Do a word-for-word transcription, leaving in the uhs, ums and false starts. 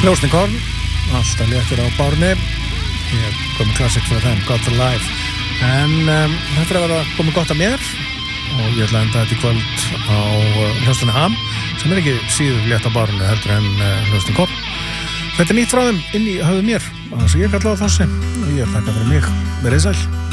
Hljómsveitin Korn, alltaf léttir á bárunni. Ég komið klassik fyrir þeim, Got the Life. En um, þetta er að vera komið gott að mér og ég ætla að enda þetta í kvöld á uh, hljómsveitinni Ham, sem er ekki síður létt á bárunni heldur en uh, hljómsveitin Korn. Þetta er nýtt frá þeim inn í höfðu mér, þannig að ég kallaði á þessi og ég þakka fyrir mig. Verið sæl.